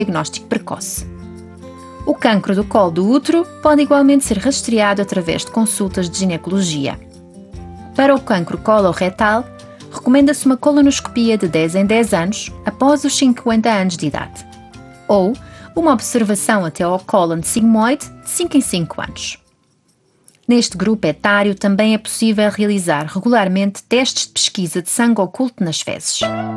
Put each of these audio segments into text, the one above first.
diagnóstico precoce. O cancro do colo do útero pode igualmente ser rastreado através de consultas de ginecologia. Para o cancro coloretal, recomenda-se uma colonoscopia de 10 em 10 anos após os 50 anos de idade, ou uma observação até ao cólon sigmoide de 5 em 5 anos. Neste grupo etário também é possível realizar regularmente testes de pesquisa de sangue oculto nas fezes.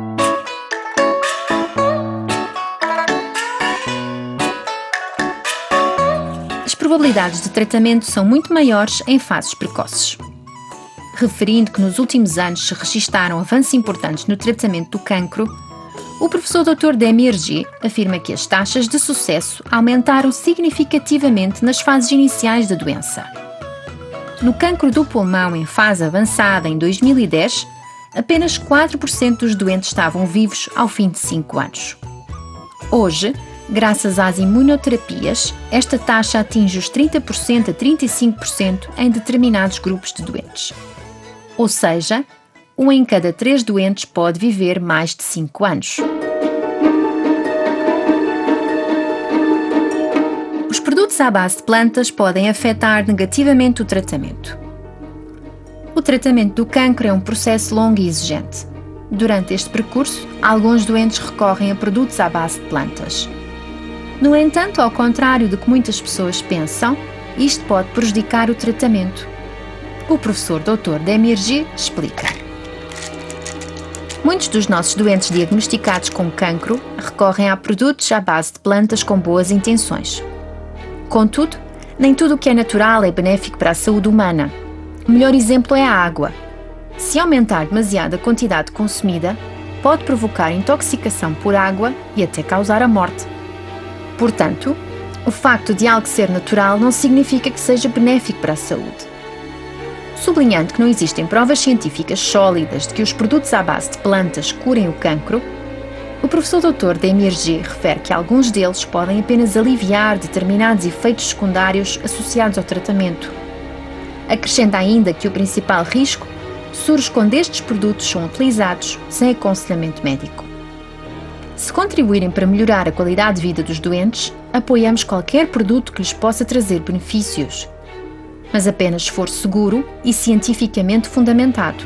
As probabilidades de tratamento são muito maiores em fases precoces. Referindo que nos últimos anos se registaram avanços importantes no tratamento do cancro, o professor Dr. Demir G. afirma que as taxas de sucesso aumentaram significativamente nas fases iniciais da doença. No cancro do pulmão em fase avançada em 2010, apenas 4% dos doentes estavam vivos ao fim de 5 anos. Hoje, graças às imunoterapias, esta taxa atinge os 30% a 35% em determinados grupos de doentes. Ou seja, 1 em cada 3 doentes pode viver mais de 5 anos. Os produtos à base de plantas podem afetar negativamente o tratamento. O tratamento do cancro é um processo longo e exigente. Durante este percurso, alguns doentes recorrem a produtos à base de plantas. No entanto, ao contrário do que muitas pessoas pensam, isto pode prejudicar o tratamento. O professor Dr. Demir G. explica. Muitos dos nossos doentes diagnosticados com cancro recorrem a produtos à base de plantas com boas intenções. Contudo, nem tudo o que é natural é benéfico para a saúde humana. O melhor exemplo é a água. Se aumentar demasiado a quantidade consumida, pode provocar intoxicação por água e até causar a morte. Portanto, o facto de algo ser natural não significa que seja benéfico para a saúde. Sublinhando que não existem provas científicas sólidas de que os produtos à base de plantas curem o cancro, o professor Dr. Demir G. refere que alguns deles podem apenas aliviar determinados efeitos secundários associados ao tratamento. Acrescenta ainda que o principal risco surge quando estes produtos são utilizados sem aconselhamento médico. Se contribuírem para melhorar a qualidade de vida dos doentes, apoiamos qualquer produto que lhes possa trazer benefícios, mas apenas se for seguro e cientificamente fundamentado.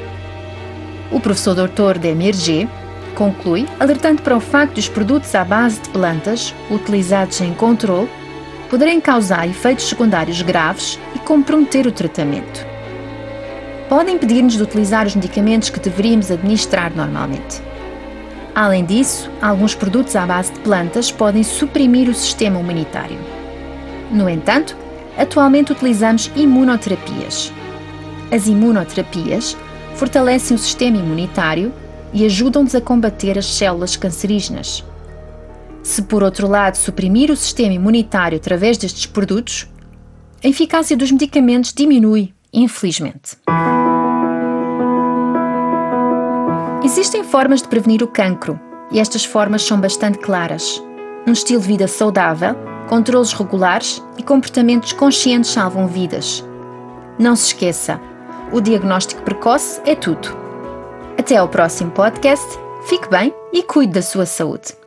O professor Dr. Demir G. conclui, alertando para o facto de os produtos à base de plantas, utilizados sem controle, poderem causar efeitos secundários graves e comprometer o tratamento. Podem impedir-nos de utilizar os medicamentos que deveríamos administrar normalmente. Além disso, alguns produtos à base de plantas podem suprimir o sistema imunitário. No entanto, atualmente utilizamos imunoterapias. As imunoterapias fortalecem o sistema imunitário e ajudam-nos a combater as células cancerígenas. Se, por outro lado, suprimir o sistema imunitário através destes produtos, a eficácia dos medicamentos diminui, infelizmente. Existem formas de prevenir o cancro, e estas formas são bastante claras. Um estilo de vida saudável, controlos regulares e comportamentos conscientes salvam vidas. Não se esqueça, o diagnóstico precoce é tudo. Até ao próximo podcast, fique bem e cuide da sua saúde.